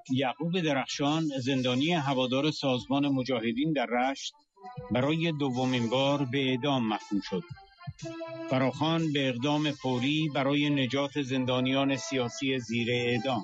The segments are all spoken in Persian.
یعقوب درخشان، زندانی هوادار سازمان مجاهدین در رشت، برای دومین بار به اعدام محکوم شد. فراخوان به اقدام فوری برای نجات زندانیان سیاسی زیر اعدام.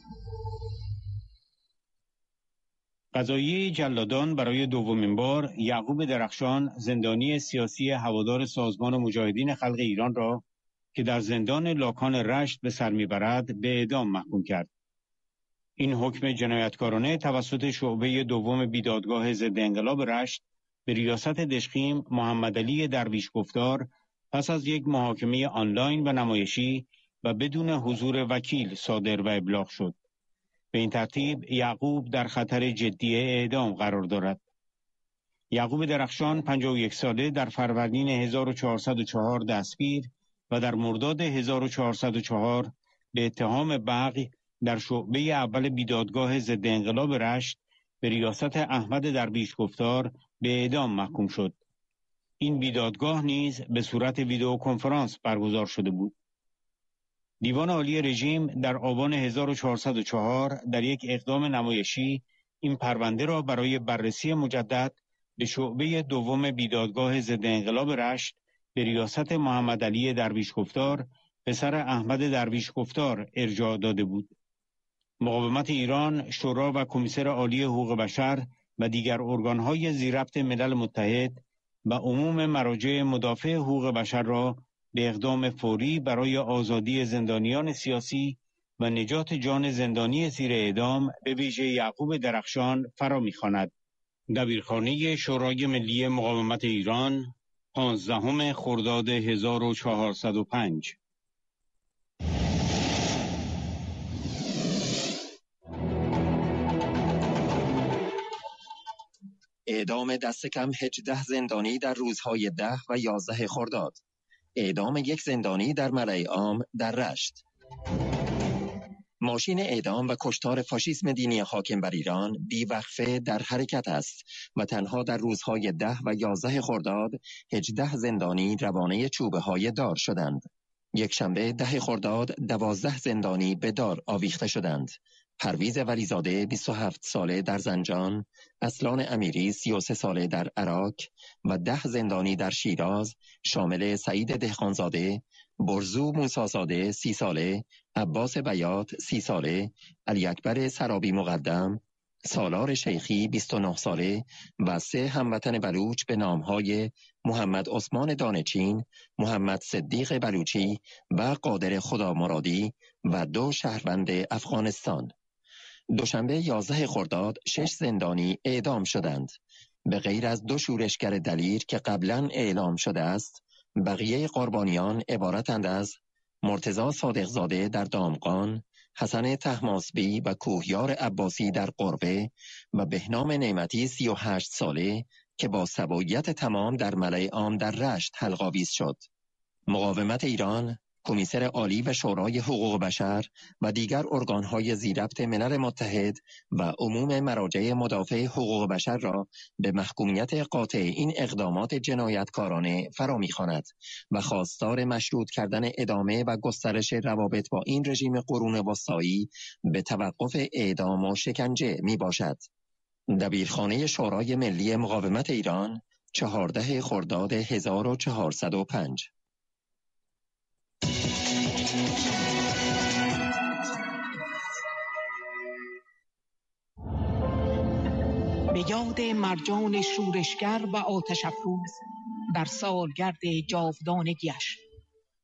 قضاییه جلادان برای دومین بار یعقوب درخشان، زندانی سیاسی هوادار سازمان مجاهدین خلق ایران را که در زندان لاکان رشت به سر میبرد به اعدام محکوم کرد. این حکم جنایتکارانه توسط شعبه دوم بیدادگاه ضد انقلاب رشت به ریاست دشخیم محمد علی درویش گفتار پس از یک محاکمه آنلاین و نمایشی و بدون حضور وکیل صادر و ابلاغ شد. به این ترتیب یعقوب در خطر جدی اعدام قرار دارد. یعقوب درخشان 51 ساله در فروردین 1404 دستگیر و در مرداد 1404 به اتهام بغی در شعبه اول بیدادگاه ضد انقلاب رشت به ریاست احمد درویش گفتار به اعدام محکوم شد. این بیدادگاه نیز به صورت ویدئو کنفرانس برگزار شده بود. دیوان عالی رژیم در آبان 1404 در یک اقدام نمایشی این پرونده را برای بررسی مجدد به شعبه دوم بیدادگاه ضد انقلاب رشت به ریاست محمد علی درویش گفتار پسر احمد درویش گفتار ارجاع داده بود. مقاومت ایران، شورا و کمیسر عالی حقوق بشر و دیگر ارگان‌های ذی‌ربط ملل متحد و عموم مراجع مدافع حقوق بشر را به اقدام فوری برای آزادی زندانیان سیاسی و نجات جان زندانی زیر اعدام به ویژه یعقوب درخشان فرا می‌خواند. دبیرخانه شورای ملی مقاومت ایران، 15 خرداد 1405. اعدام دست کم 18 زندانی در روزهای 10 و 11 خرداد. اعدام یک زندانی در ملأ عام در رشت. ماشین اعدام و کشتار فاشیسم دینی حاکم بر ایران بیوقفه در حرکت است و تنها در روزهای 10 و 11 خرداد 18 زندانی روانه چوبه های دار شدند. یک شنبه 10 خرداد 12 زندانی به دار آویخته شدند. پرویز ولیزاده 27 ساله در زنجان، اصلان امیری 33 ساله در عراق و 10 زندانی در شیراز شامل سعید دهقانزاده، برزو موسازاده 30 ساله، عباس بیات 30 ساله، علی اکبر سرابی مقدم، سالار شیخی 29 ساله و 3 هموطن بلوچ به نامهای محمد عثمان دانچین، محمد صدیق بلوچی و قادر خدا مرادی و 2 شهروند افغانستان. دوشنبه 11 خرداد 6 زندانی اعدام شدند. به غیر از 2 شورشگر دلیر که قبلا اعلام شده است، بقیه قربانیان عبارتند از مرتضی صادقزاده در دامغان، حسن طهماسبی و کوهیار عباسی در قربه و بهنام نعمتی 38 ساله که با سبویت تمام در ملأ عام در رشت حلق‌آویز شد. مقاومت ایران، کمیسر عالی و شورای حقوق بشر و دیگر ارگان‌های ذی‌ربط ملل متحد و عموم مراجع مدافع حقوق بشر را به محکومیت قاطع این اقدامات جنایتکارانه فرا می‌خواند و خواستار مشروط کردن ادامه و گسترش روابط با این رژیم قرون وسطایی به توقف اعدام و شکنجه میباشد. دبیرخانه شورای ملی مقاومت ایران، 14 خرداد 1405. به یاد مرجان شورشگر و آتش افروز در سالگرد جاودانگیش